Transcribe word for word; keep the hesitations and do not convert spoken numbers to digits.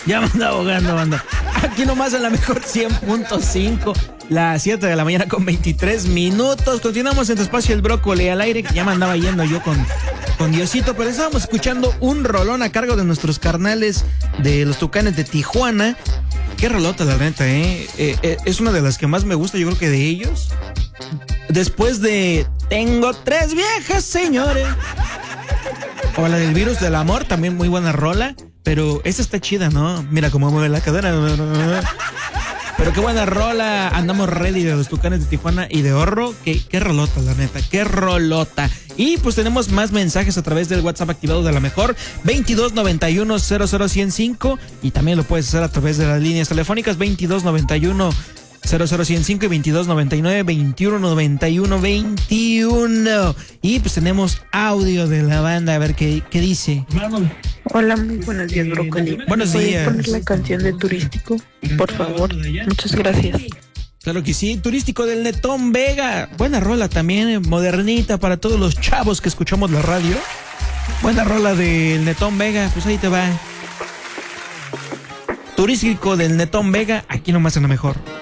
Ya me anda ahogando, banda. Aquí nomás en la mejor cien punto cinco, las siete de la mañana con veintitrés minutos. Continuamos en tu espacio El Brócoli al aire, que ya me andaba yendo yo con, con Diosito, pero estábamos escuchando un rolón a cargo de nuestros carnales de los Tucanes de Tijuana. Qué rolota, la neta, ¿eh? Eh, eh es una de las que más me gusta, yo creo que de ellos. Después de Tengo tres viejas, señores. O la del Virus del Amor, también muy buena rola. Pero esa está chida, ¿no? Mira cómo mueve la cadera. Pero qué buena rola. Andamos ready de los Tucanes de Tijuana y de Horro. Qué, qué rolota, la neta. Qué rolota. Y pues tenemos más mensajes a través del WhatsApp activado de la mejor. veintidós noventa y uno cero cero ciento cinco. Y también lo puedes hacer a través de las líneas telefónicas veintidós noventa y uno cero cero ciento cinco y veintidós noventa y nueve veintiuno noventa y uno veintiuno. Y pues tenemos audio de la banda, a ver qué, qué dice. Hola, muy buenos días, Brócoli. Buenos días. ¿Puedes poner la canción de Turístico, por favor? Muchas gracias. Claro que sí, Turístico del Netón Vega. Buena rola también, modernita para todos los chavos que escuchamos la radio. Buena rola del Netón Vega, pues ahí te va. Turístico del Netón Vega, aquí nomás en la mejor.